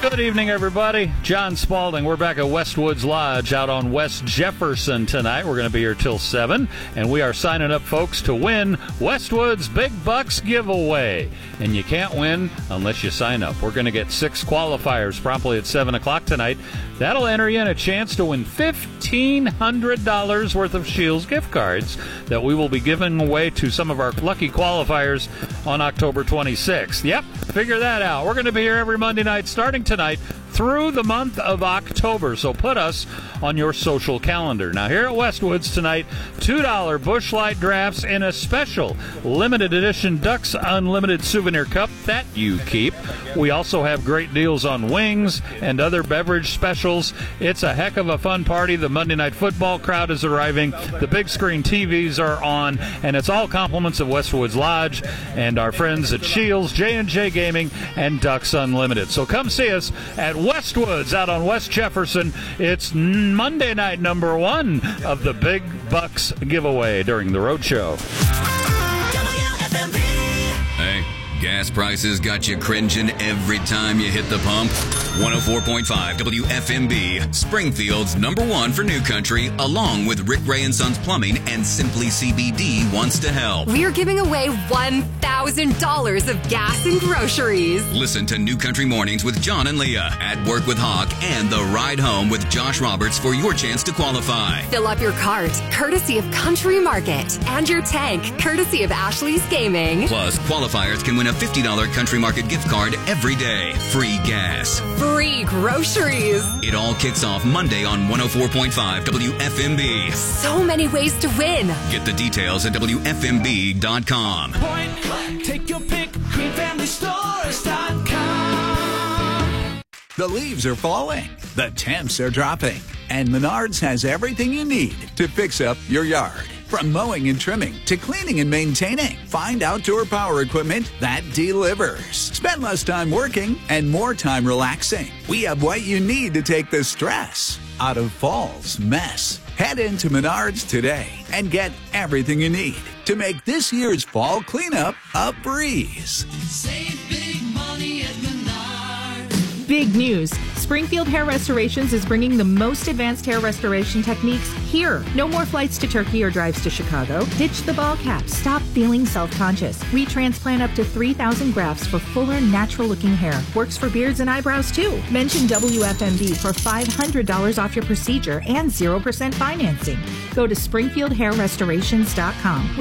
Good evening, everybody. John Spalding. We're back at Westwoods Lodge out on West Jefferson tonight. We're going to be here till 7, and we are signing up folks to win Westwoods Big Bucks giveaway. And you can't win unless you sign up. We're going to get 6 qualifiers promptly at 7 o'clock tonight. That'll enter you in a chance to win $1,500 worth of Scheels gift cards that we will be giving away to some of our lucky qualifiers on October 26th. Yep, figure that out. We're going to be here every Monday night starting tonight through the month of October. So put us on your social calendar. Now, here at Westwoods tonight, $2 Busch Light drafts in a special limited edition Ducks Unlimited souvenir cup that you keep. We also have great deals on wings and other beverage specials. It's a heck of a fun party. The Monday Night Football crowd is arriving. The big screen TVs are on, and it's all compliments of Westwoods Lodge and our friends at Scheels, J&J Gaming, and Ducks Unlimited. So come see us at Westwoods out on West Jefferson. It's Monday night number 1 of the Big Bucks giveaway during the road show. Hey, gas prices got you cringing every time you hit the pump? 104.5 WFMB, Springfield's number 1 for New Country, along with Rick Ray & Sons Plumbing and Simply CBD wants to help. We're giving away $1,000 of gas and groceries. Listen to New Country Mornings with John and Leah, At Work with Hawk, and The Ride Home with Josh Roberts for your chance to qualify. Fill up your cart, courtesy of Country Market, and your tank, courtesy of Ashley's Gaming. Plus, qualifiers can win a $50 Country Market gift card every day. Free gas. Free groceries. It all kicks off Monday on 104.5 WFMB. So many ways to win. Get the details at WFMB.com. Take your pick, greenfamilystores.com. The leaves are falling. The temps are dropping. And Menards has everything you need to fix up your yard. From mowing and trimming to cleaning and maintaining, find outdoor power equipment that delivers. Spend less time working and more time relaxing. We have what you need to take the stress out of fall's mess. Head into Menards today and get everything you need to make this year's fall cleanup a breeze. Save big money at Menards. Big news. Springfield Hair Restorations is bringing the most advanced hair restoration techniques here. No more flights to Turkey or drives to Chicago. Ditch the ball cap. Stop feeling self-conscious. We transplant up to 3,000 grafts for fuller, natural-looking hair. Works for beards and eyebrows, too. Mention WFMB for $500 off your procedure and 0% financing. Go to SpringfieldHairRestorations.com.